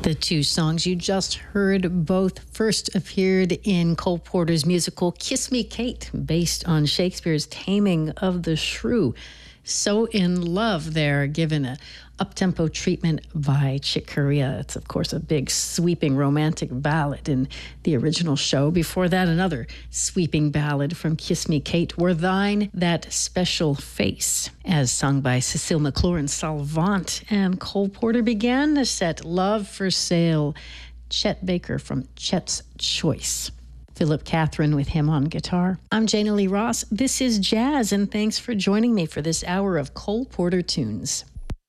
The two songs you just heard both first appeared in Cole Porter's musical Kiss Me, Kate, based on Shakespeare's Taming of the Shrew. So in Love there, given a up-tempo treatment by Chick Corea. It's, of course, a big, sweeping romantic ballad in the original show. Before that, another sweeping ballad from Kiss Me, Kate, Were Thine That Special Face, as sung by Cecile McLaurin Salvant. And Cole Porter began the set, Love for Sale, Chet Baker from Chet's Choice. Philip Catherine with him on guitar. I'm Jana Lee Ross. This is Jazz, and thanks for joining me for this hour of Cole Porter tunes.